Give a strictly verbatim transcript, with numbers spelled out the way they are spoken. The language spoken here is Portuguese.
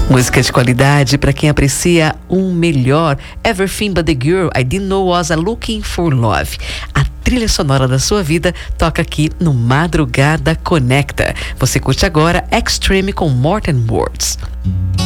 Música de qualidade para quem aprecia um melhor. Everything But The Girl, I Didn't Know Was a Looking For Love. A trilha sonora da sua vida toca aqui no Madrugada Conecta. Você curte agora Extreme com Morten Words.